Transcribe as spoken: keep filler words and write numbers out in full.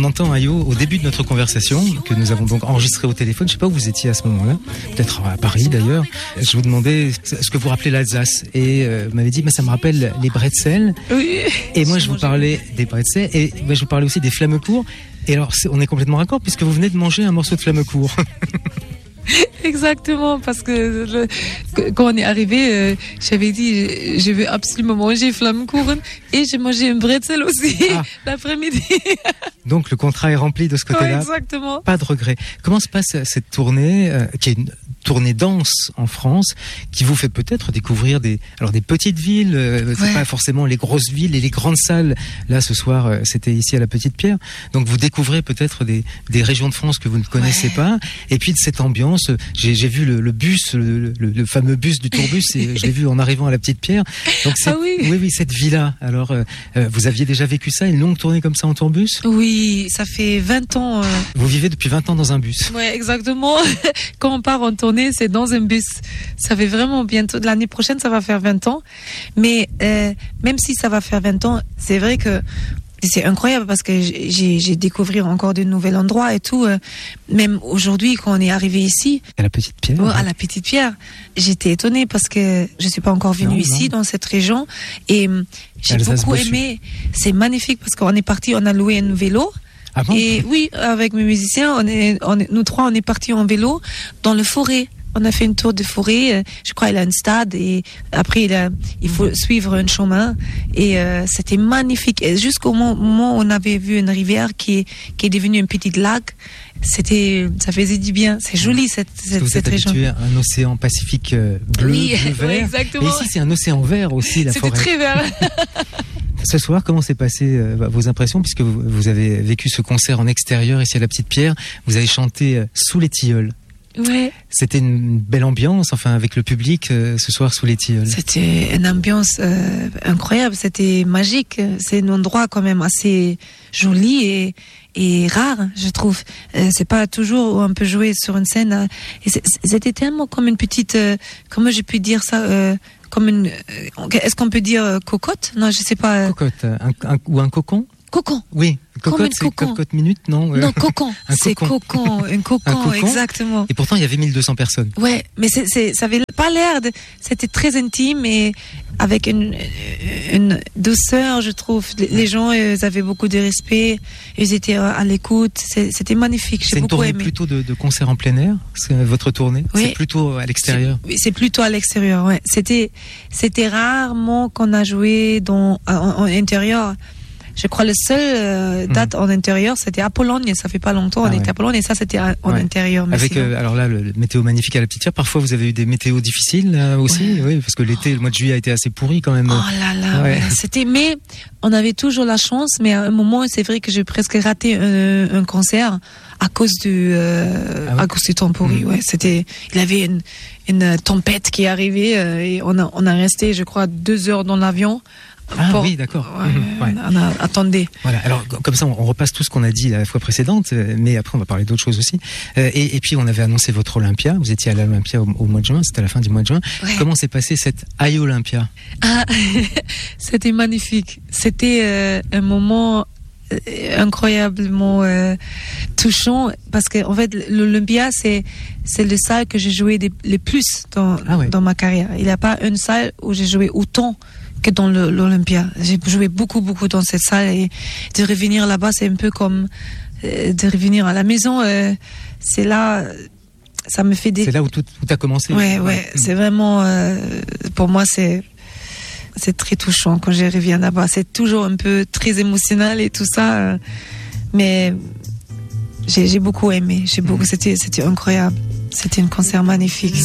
entend Ayo au début de notre conversation, que nous avons donc enregistrée au téléphone. Je sais pas où vous étiez à ce moment-là, peut-être à Paris d'ailleurs. Je vous demandais ce que vous rappelez l'Alsace, et euh, vous m'avez dit, bah, ça me rappelle les bretzels. Oui. Et moi, je vous parlais des bretzels, et bah, je vous parlais aussi des Flamecourt. Et alors, c'est, on est complètement raccord, puisque vous venez de manger un morceau de Flamecourt. Exactement, parce que je, quand on est arrivé, euh, j'avais dit je veux absolument manger Flammkuchen, et j'ai mangé un bretzel aussi ah. l'après-midi. Donc le contrat est rempli de ce côté-là. Ouais, exactement. Pas de regret. Comment se passe cette tournée, euh, qui est une tournée danse en France, qui vous fait peut-être découvrir des, alors des petites villes, euh, c'est ouais. pas forcément les grosses villes et les grandes salles. Là, ce soir, euh, c'était ici à la Petite Pierre. Donc vous découvrez peut-être des, des régions de France que vous ne connaissez ouais. pas. Et puis de cette ambiance, j'ai, j'ai vu le, le bus, le, le, le fameux bus du tourbus, et je l'ai vu en arrivant à la Petite Pierre. Donc c'est, ah oui. oui, oui, cette vie-là. Alors, euh, vous aviez déjà vécu ça, une longue tournée comme ça en tourbus? Oui, ça fait vingt ans. Euh... Vous vivez depuis vingt ans dans un bus? Ouais, exactement. Quand on part en tournée, c'est dans un bus. Ça fait vraiment bientôt, l'année prochaine, ça va faire vingt ans. Mais euh, même si ça va faire vingt ans, c'est vrai que c'est incroyable, parce que j'ai, j'ai découvert encore de nouveaux endroits et tout. Euh, même aujourd'hui, quand on est arrivé ici, à la Petite Pierre, oh, à la Petite Pierre, j'étais étonnée parce que je suis pas encore venue non, ici non. dans cette région, et j'ai Alsace beaucoup Bossu. aimé. C'est magnifique parce qu'on est parti, on a loué un vélo. Ah bon? Et oui, avec mes musiciens, on est, on est, nous trois, on est partis en vélo dans le forêt. On a fait une tour de forêt. Je crois qu'il a un stade, et après il, a, il faut suivre un chemin. Et euh, c'était magnifique. Et jusqu'au moment où on avait vu une rivière qui est, qui est devenue un petit lac, c'était, ça faisait du bien. C'est joli cette, cette, vous cette êtes région. Vous êtes habitué à un océan Pacifique bleu, oui, bleu vert. Oui, exactement. Et ici c'est un océan vert aussi, la c'était forêt. C'était très vert. Ce soir, comment s'est passé euh, vos impressions, puisque vous, vous avez vécu ce concert en extérieur ici à la Petite Pierre? Vous avez chanté euh, sous les tilleuls. Ouais. C'était une belle ambiance, enfin, avec le public euh, ce soir sous les tilleuls. C'était une ambiance euh, incroyable, c'était magique. C'est un endroit quand même assez joli et, et rare, je trouve. Euh, c'est pas toujours où on peut jouer sur une scène. Euh, et c'était tellement comme une petite, euh, comment je peux dire ça, euh, comme une, euh, est-ce qu'on peut dire euh, cocotte? Non, je sais pas. Euh... Cocotte, un, un, ou un cocon? Cocon. Oui, cocotte, c'est cocon. cocotte minute, non? Non, cocon. c'est cocon. cocon. Un cocon, un cocon, exactement. Et pourtant, il y avait mille deux cents personnes. Ouais, mais c'est, c'est, ça avait pas l'air de, c'était très intime et avec une, une douceur, je trouve. Les gens, ils avaient beaucoup de respect, ils étaient à l'écoute. C'est, c'était magnifique. J'ai c'est beaucoup aimé. C'est une tournée plutôt de, de concert en plein air, c'est votre tournée? Oui. C'est plutôt à l'extérieur? C'est, c'est plutôt à l'extérieur, ouais. C'était, c'était rarement qu'on a joué dans, en, en intérieur. Je crois le seul euh, date mmh. en intérieur, c'était à Pologne. Ça fait pas longtemps, ah on ouais. était à Pologne, et ça c'était à, en ouais. intérieur. Mais avec euh, alors là, le, le météo magnifique à la Petite Pierre. Parfois, vous avez eu des météos difficiles là, aussi, ouais. oui, parce que l'été, le mois de juillet a été assez pourri quand même. Oh là là, ouais. Ouais. C'était. Mais on avait toujours la chance. Mais à un moment, c'est vrai que j'ai presque raté un, un concert à cause du euh, ah ouais. à cause du temps pourri. Mmh. Ouais, c'était. Il y avait une, une tempête qui est arrivée euh, et on a on a resté, je crois, deux heures dans l'avion. Ah pour... oui, d'accord. Ouais, mmh, ouais. On a... Attendez. Voilà. Alors comme ça, on repasse tout ce qu'on a dit la fois précédente, mais après on va parler d'autres choses aussi. Euh, et, et puis on avait annoncé votre Olympia. Vous étiez à l'Olympia au, au mois de juin. C'était à la fin du mois de juin. Ouais. Comment s'est passé cette Ayo Olympia? Ah, c'était magnifique. C'était euh, un moment incroyablement euh, touchant, parce que en fait l'Olympia c'est c'est le salle que j'ai joué des, les plus dans ah ouais. dans ma carrière. Il n'y a pas une salle où j'ai joué autant que dans le, l'Olympia. J'ai joué beaucoup beaucoup dans cette salle, et de revenir là-bas, c'est un peu comme euh, de revenir à la maison. Euh, c'est là, ça me fait des. C'est là où tout, tout a commencé. Ouais ouais, ouais. C'est vraiment euh, pour moi c'est c'est très touchant quand je reviens là-bas. C'est toujours un peu très émotionnel et tout ça, euh, mais j'ai, j'ai beaucoup aimé. J'ai beaucoup. C'était c'était incroyable. C'était un concert magnifique.